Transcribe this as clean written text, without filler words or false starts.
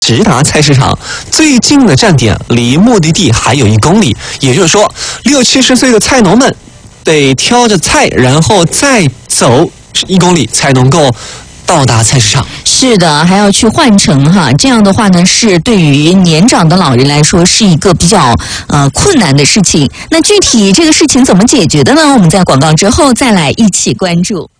直达菜市场，最近的站点离目的地还有1公里，也就是说，60、70岁的菜农们得挑着菜，然后再走1公里才能够到达菜市场。 是的，还要去换乘哈，这样的话呢，是对于年长的老人来说是一个比较困难的事情。那具体这个事情怎么解决的呢？我们在广告之后再来一起关注。